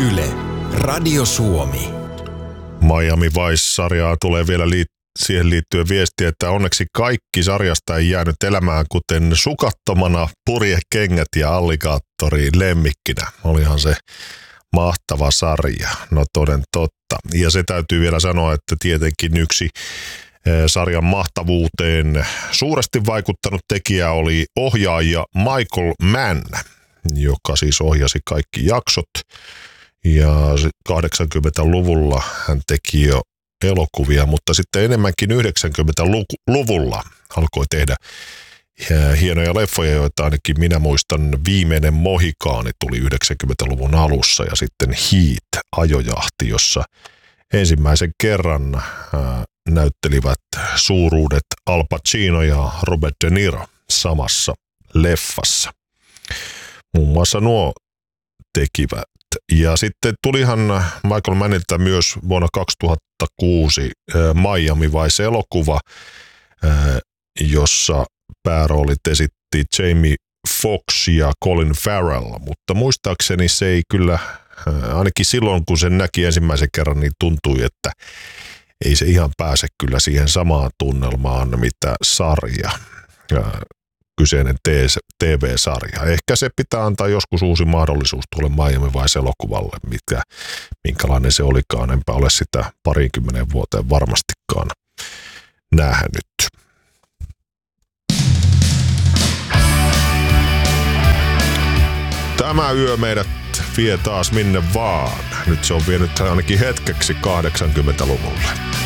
Yle, Radio Suomi. Miami Vice-sarjaa tulee vielä siihen liittyen viestiä, että onneksi kaikki sarjasta ei jäänyt elämään, kuten sukattomana purjekengät ja alligaattori lemmikkinä. Olihan se mahtava sarja, no toden totta. Ja se täytyy vielä sanoa, että tietenkin yksi sarjan mahtavuuteen suuresti vaikuttanut tekijä oli ohjaaja Michael Mann, joka siis ohjasi kaikki jaksot. Ja 80-luvulla hän teki jo elokuvia, mutta sitten enemmänkin 90-luvulla alkoi tehdä hienoja leffoja, joita ainakin minä muistan. Viimeinen Mohikaani tuli 90-luvun alussa ja sitten Heat, ajojahti, jossa ensimmäisen kerran näyttelivät suuruudet Al Pacino ja Robert De Niro samassa leffassa. Muun muassa nuo tekivät. Ja sitten tulihan Michael Mannilta myös vuonna 2006 Miami Vice-elokuva, jossa pääroolit esitti Jamie Foxx ja Colin Farrell, mutta muistaakseni se ei kyllä, ainakin silloin kun sen näki ensimmäisen kerran, niin tuntui, että ei se ihan pääse kyllä siihen samaan tunnelmaan, mitä sarja, kyseinen TV-sarja. Ehkä se pitää antaa joskus uusi mahdollisuus tuolle Miami Vice-elokuvalle, minkälainen se olikaan. Enpä ole sitä 20 vuoteen varmastikaan nähnyt. Tämä yö meidät vie taas minne vaan. Nyt se on vienyt ainakin hetkeksi 80-luvulle.